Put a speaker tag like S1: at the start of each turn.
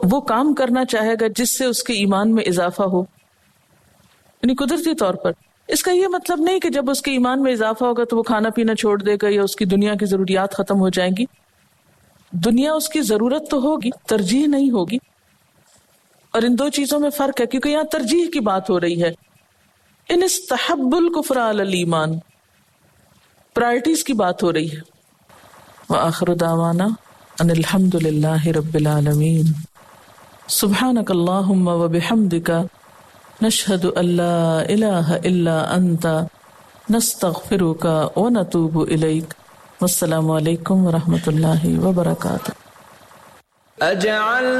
S1: वो काम करना चाहेगा जिससे उसके ईमान में इजाफा हो, यानी कुदरती तौर पर। इसका ये मतलब नहीं कि जब उसके ईमान में इजाफा होगा तो वो खाना पीना छोड़ देगा या उसकी दुनिया की जरूरियात खत्म हो जाएंगी। दुनिया उसकी जरूरत तो होगी, तरजीह नहीं होगी। और इन दो चीजों में फर्क है, क्योंकि यहाँ तरजीह की बात हो रही है। इन इस्तहब्बुल कुफ्र अलल ईमान, प्रायोरिटीज की बात हो रही है। व आखिरु दावाना अनिल हम्दुलिल्लाहि रब्बिल आलमीन। सुब्हानक अल्लाहुम्मा व बिहम्दिका नशहदु अल्ला इलाहा इल्ला अंता नस्तगफिरुका व नतूबु इलैक। वस्सलामु अलैकुम व रहमतुल्लाहि व बरकातुहू।